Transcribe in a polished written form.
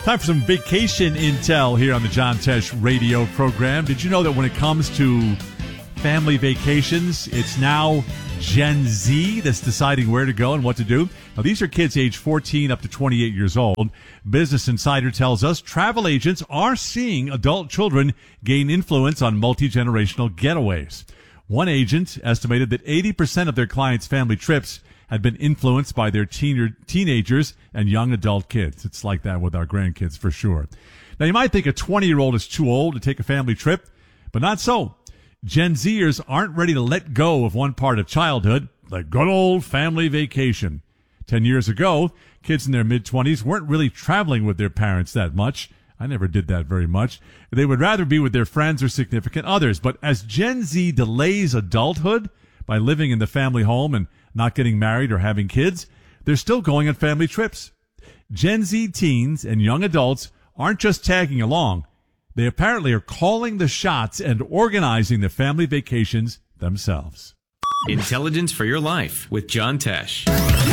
Time for some vacation intel here on the John Tesh radio program. Did you know that when it comes to family vacations, it's now Gen Z that's deciding where to go and what to do? Now, these are kids age 14 up to 28 years old. Business Insider tells us travel agents are seeing adult children gain influence on multi-generational getaways. One agent estimated that 80% of their clients' family trips had been influenced by their teenagers and young adult kids. It's like that with our grandkids for sure. Now, you might think a 20-year-old is too old to take a family trip, but not so. Gen Zers aren't ready to let go of one part of childhood, the good old family vacation. 10 years ago, kids in their mid-20s weren't really traveling with their parents that much. I never did that very much. They would rather be with their friends or significant others. But as Gen Z delays adulthood by living in the family home and not getting married or having kids, they're still going on family trips. Gen Z teens and young adults aren't just tagging along. They apparently are calling the shots and organizing the family vacations themselves. Intelligence for your life with John Tesh.